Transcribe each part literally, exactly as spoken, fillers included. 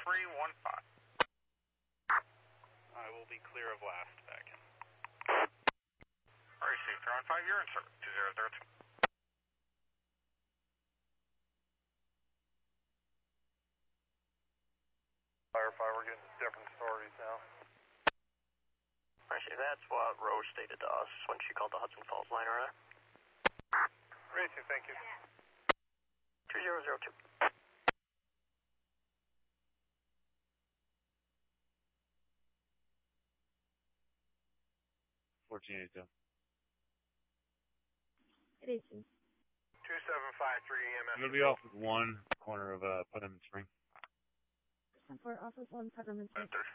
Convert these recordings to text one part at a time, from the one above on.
three one five. I will be clear of last back in. Alright, safe three one five, you're in service. two zero zero two. Clarify, we're getting different stories now. Actually, that's what Rose stated to us when she called the Hudson Falls line earlier. Racing, thank you. two zero zero two. fourteen eighty-two. Racing. two seven five three E M S. I'm going to be off with one corner of uh, Putnam Spring. For office one, Peppermint Spring. two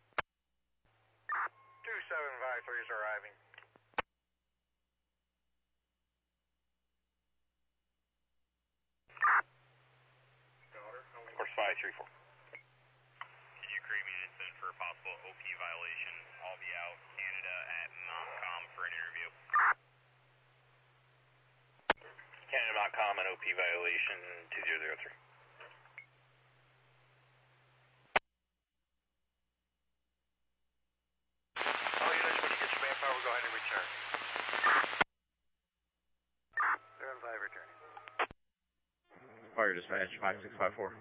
seven five three is arriving. Course five three four. Can you create me an incident for a possible O P violation? I'll be out Canada at Montcalm for an interview. Canada Montcalm and O P violation two zero zero three. All units, when you get your manpower, go ahead and return. zero five returning. Fire dispatch five six five four.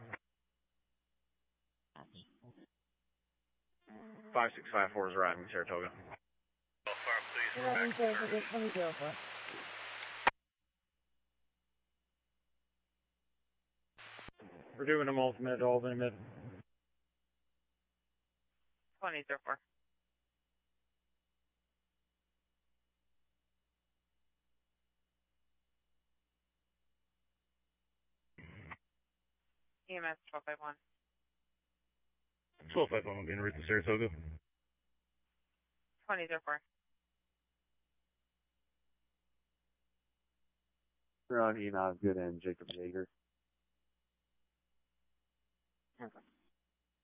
five six five four is arriving, Saratoga. Eleven Saratoga, twenty zero four. We're doing them ultimate, Albany mid. twenty zero four. E M S twelve five one. twelve five one, being route to Saratoga. twenty zero four. We're on Enoch Good and Jacob Yeager. Okay.